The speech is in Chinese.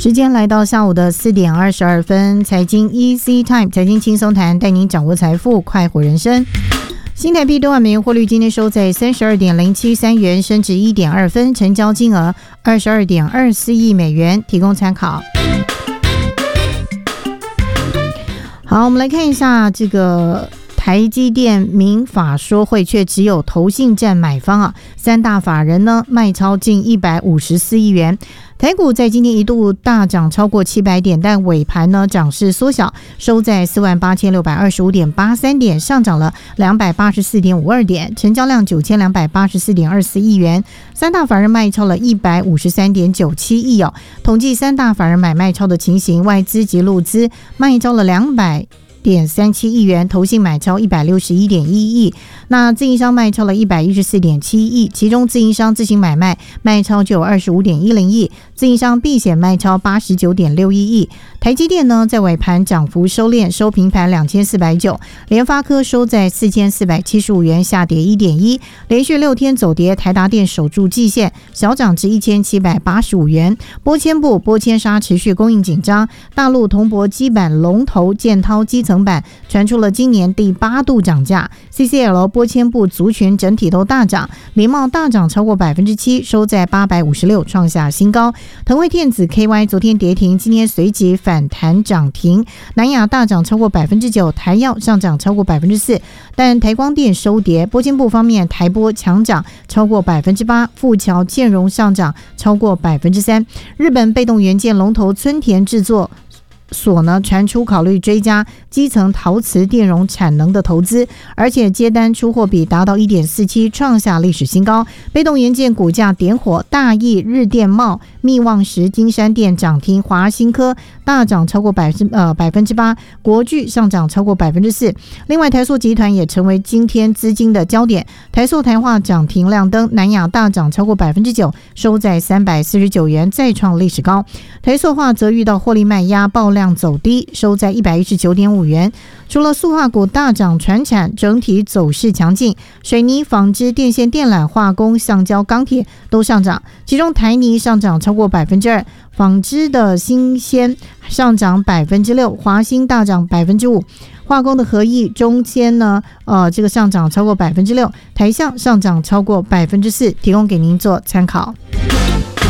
时间来到下午的4点22分，财经 Easy Time， 财经轻松谈，带您掌握财富，快活人生。新台币兑换美元汇率今天收在 32.073 元，升值 1.2 分，成交金额 22.24 亿美元，提供参考。好，我们来看一下这个台积电民法说会却只有投信占买方三大法人呢卖超近154亿元。台股在今天一度大涨超过700点，但尾盘呢涨势缩小，收在 48,625.83 点，上涨了 284.52 点，成交量 9,284.24 亿元。三大法人卖超了 153.97 亿统计三大法人买卖超的情形，外资及陆资卖超了200.37 亿元，投信买超 161.1 亿，那自营商卖超了 114.7 亿，其中自营商自行买卖卖超就有 25.10 亿，自营商避险卖超 89.61 亿。台积电呢在尾盘涨幅收敛，收平盘2490，联发科收在 4475 元，下跌 1.1， 连续6天走跌，台达电守住季线，小涨至1785元。玻纤布、玻纤纱持续供应紧张，大陆铜箔基板龙头建滔基层板传出了今年第8度涨价， CCL 玻纤布族群整体都大涨，联茂大涨超过 7%， 收在856，创下新高。腾辉电子 KY 昨天跌停，今天随即反弹涨停，南亚大涨超过 9%， 台药上涨超过 4%， 但台光电收跌。玻纤布方面，台玻强涨超过 8%， 富桥建荣上涨超过 3%。 日本被动元件龙头村田制作所呢传出考虑追加基层陶瓷电容产能的投资，而且接单出货比达到 1.47， 创下历史新高。被动元件股价点火，大益、日电茂、密旺石、金山电涨停，华新科大涨超过 8%， 国巨上涨超过 4%。 另外台塑集团也成为今天资金的焦点，台塑台化涨停亮灯，南亚大涨超过 9%， 收在349元，再创历史高。台塑化则遇到获利卖压，爆量走低，收在 119.5 元。除了塑化股大涨，传产整体走势强劲，水泥、纺织、电线电缆、化工、橡胶、钢铁都上涨，其中台泥上涨超过 2%， 纺织的新鲜上涨 6%， 华兴大涨 5%， 化工的合意、中纤呢这个上涨超过 6%， 台橡上涨超过 4%， 提供给您做参考。